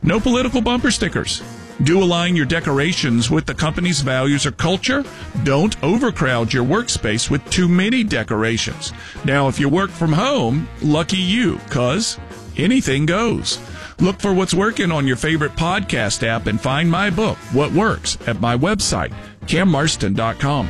No political bumper stickers. Do align your decorations with the company's values or culture. Don't overcrowd your workspace with too many decorations. Now, if you work from home, lucky you, 'cause anything goes. Look for what's working on your favorite podcast app and find my book, What Works, at my website, cammarston.com.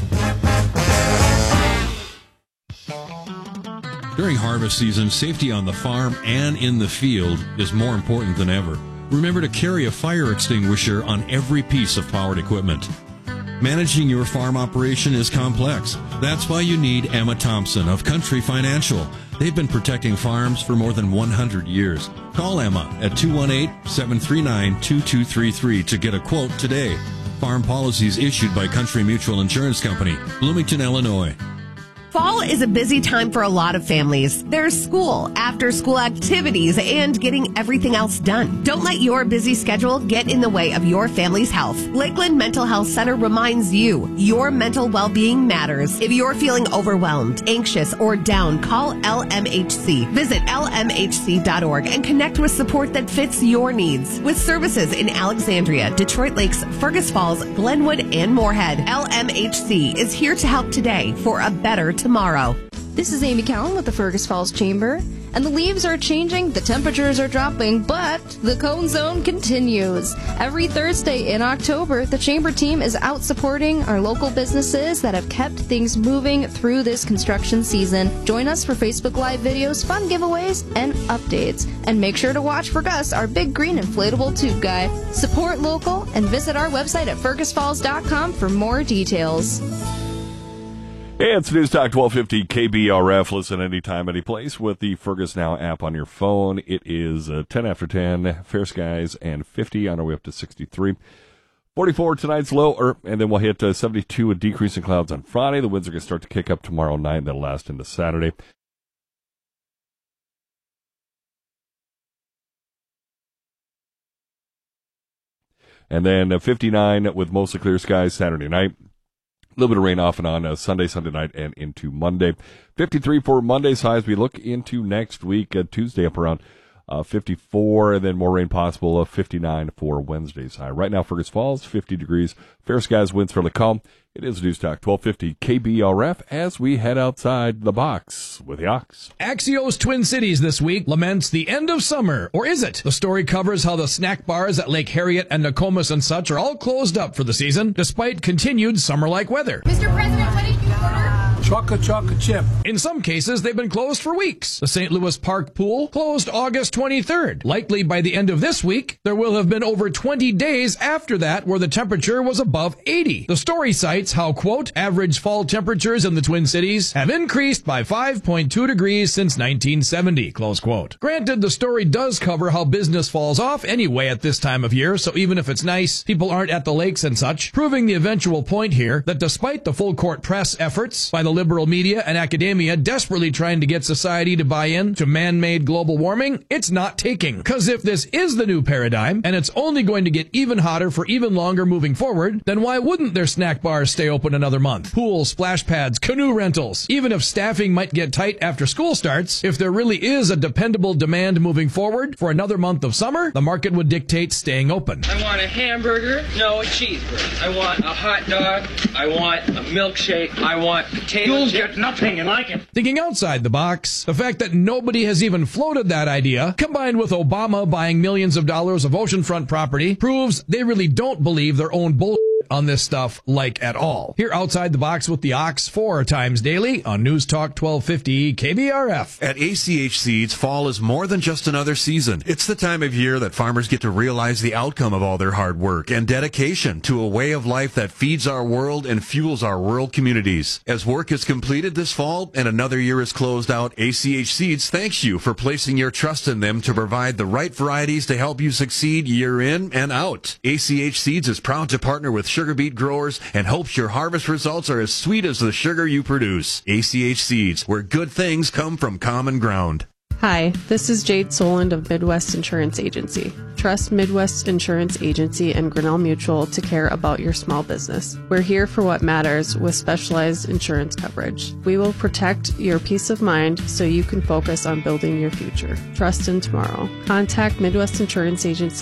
During harvest season, safety on the farm and in the field is more important than ever. Remember to carry a fire extinguisher on every piece of powered equipment. Managing your farm operation is complex. That's why you need Emma Thompson of Country Financial. They've been protecting farms for more than 100 years. Call Emma at 218-739-2233 to get a quote today. Farm policies issued by Country Mutual Insurance Company, Bloomington, Illinois. Fall is a busy time for a lot of families. There's school, after-school activities, and getting everything else done. Don't let your busy schedule get in the way of your family's health. Lakeland Mental Health Center reminds you, your mental well-being matters. If you're feeling overwhelmed, anxious, or down, call LMHC. Visit lmhc.org and connect with support that fits your needs. With services in Alexandria, Detroit Lakes, Fergus Falls, Glenwood, and Moorhead, LMHC is here to help today for a better tomorrow. This is Amy Cowan with the Fergus Falls Chamber, and the leaves are changing, the temperatures are dropping, but the Cone Zone continues. Every Thursday in October, the Chamber team is out supporting our local businesses that have kept things moving through this construction season. Join us for Facebook Live videos, fun giveaways, and updates. And make sure to watch for Gus, our big green inflatable tube guy. Support local and visit our website at fergusfalls.com for more details. Hey, it's News Talk 1250 KBRF. Listen anytime, any place with the Fergus Now app on your phone. It is 10 after 10, fair skies and 50 on our way up to 63. 44 tonight's low, and then we'll hit 72, a decrease in clouds on Friday. The winds are going to start to kick up tomorrow night. That'll last into Saturday. And then 59 with mostly clear skies Saturday night. A little bit of rain off and on Sunday night, and into Monday. 53 for Monday's highs. We look into next week, Tuesday up around 54, and then more rain possible, 59 for Wednesday's high. Right now, Fergus Falls, 50 degrees. Fair skies, winds fairly calm. It is News Talk 1250 KBRF as we head outside the box with the Ox. Axios Twin Cities this week laments the end of summer, or is it? The story covers how the snack bars at Lake Harriet and Nokomis and such are all closed up for the season, despite continued summer-like weather. Mr. President, what did you order? Chocolate chip. In some cases, they've been closed for weeks. The St. Louis Park Pool closed August 23rd. Likely by the end of this week, there will have been over 20 days after that where the temperature was above 80. The story cites how, quote, average fall temperatures in the Twin Cities have increased by 5.2 degrees since 1970, close quote. Granted, the story does cover how business falls off anyway at this time of year, so even if it's nice, people aren't at the lakes and such, proving the eventual point here that despite the full court press efforts by the liberal media and academia desperately trying to get society to buy in to man-made global warming, it's not taking. Because if this is the new paradigm, and it's only going to get even hotter for even longer moving forward, then why wouldn't their snack bars stay open another month? Pools, splash pads, canoe rentals. Even if staffing might get tight after school starts, if there really is a dependable demand moving forward for another month of summer, the market would dictate staying open. I want a hamburger, no, a cheeseburger. I want a hot dog, I want a milkshake, I want potato You'll chips. get nothing, and I can. Thinking outside the box, the fact that nobody has even floated that idea, combined with Obama buying millions of dollars of oceanfront property, proves they really don't believe their own bullshit on this stuff like at all. Here outside the box with the Ox 4 times daily on News Talk 1250 KBRF. At ACH Seeds, fall is more than just another season. It's the time of year that farmers get to realize the outcome of all their hard work and dedication to a way of life that feeds our world and fuels our rural communities. As work is completed this fall and another year is closed out, ACH Seeds thanks you for placing your trust in them to provide the right varieties to help you succeed year in and out. ACH Seeds is proud to partner with sugar beet growers and hopes your harvest results are as sweet as the sugar you produce. ACH Seeds, where good things come from common ground. Hi, this is Jade Soland of Midwest Insurance Agency. Trust Midwest Insurance Agency and Grinnell Mutual to care about your small business. We're here for what matters with specialized insurance coverage. We will protect your peace of mind so you can focus on building your future. Trust in tomorrow. Contact Midwest Insurance Agency